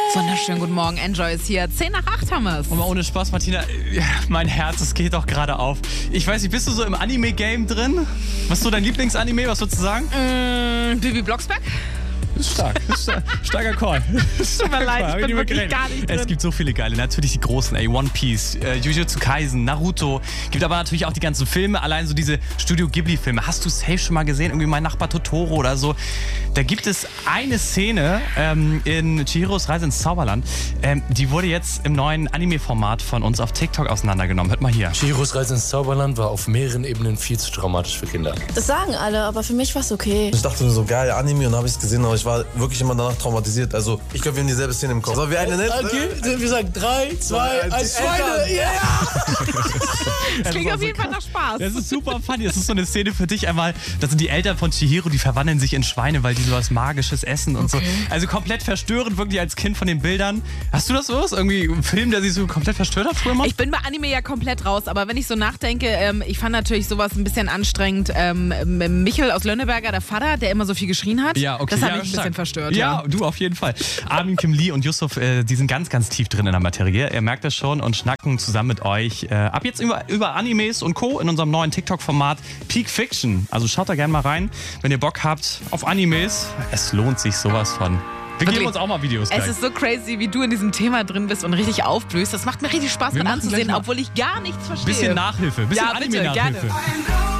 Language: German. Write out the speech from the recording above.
Wunderschönen guten Morgen, Enjoy ist hier. 7:50 haben wir es. Und mal ohne Spaß, Martina, mein Herz, es geht doch gerade auf. Ich weiß nicht, bist du so im Anime-Game drin? Was ist so dein Lieblingsanime, was würdest du sagen? Bibi Blocksberg? Das ist stark, das ist starker Call. Tut mir leid, ich bin wirklich gar nicht drin. Es gibt so viele geile, natürlich die großen, One Piece, Jujutsu Kaisen, Naruto. Gibt aber natürlich auch die ganzen Filme, allein so diese Studio Ghibli-Filme. Hast du safe schon mal gesehen? Irgendwie Mein Nachbar Totoro oder so. Da gibt es eine Szene in Chihiros Reise ins Zauberland. Die wurde jetzt im neuen Anime-Format von uns auf TikTok auseinandergenommen. Hört mal hier. Chihiros Reise ins Zauberland war auf mehreren Ebenen viel zu traumatisch für Kinder. Das sagen alle, aber für mich war es okay. Ich dachte mir so, geil, Anime, und habe ich es gesehen, aber ich war wirklich immer danach traumatisiert. Also, ich glaube, wir haben dieselbe Szene im Kopf. Sollen wir eine nennen? Okay, wir sagen 3, 2, 1, Schweine! Yeah! Das klingt auf jeden Fall nach Spaß. Das ist super funny. Das ist so eine Szene für dich einmal. Das sind die Eltern von Chihiro, die verwandeln sich in Schweine, weil die sowas Magisches essen und so. Also komplett verstörend, wirklich als Kind von den Bildern. Hast du das so? Irgendwie ein Film, der sich so komplett verstört hat früher mal? Ich bin bei Anime ja komplett raus, aber wenn ich so nachdenke, ich fand natürlich sowas ein bisschen anstrengend. Michel aus Lönneberger, der Vater, der immer so viel geschrien hat, Ja, okay. das hat Ja, mich ein stark. bisschen verstört. Ja, du auf jeden Fall. Armin, Kim Lee und Yusuf, die sind ganz, ganz tief drin in der Materie. Ihr merkt das schon und schnacken zusammen mit euch ab jetzt über Animes und Co. in unserem neuen TikTok-Format Peak Fiction. Also schaut da gerne mal rein, wenn ihr Bock habt auf Animes. Es lohnt sich sowas von. Wir geben Wirklich. uns auch mal Videos gleich. Es ist so crazy, wie du in diesem Thema drin bist und richtig aufblühst. Das macht mir richtig Spaß Wir mit machen gleich anzusehen, mal obwohl ich gar nichts verstehe. Bisschen Nachhilfe, bisschen Ja, bitte, Anime-Nachhilfe. gerne.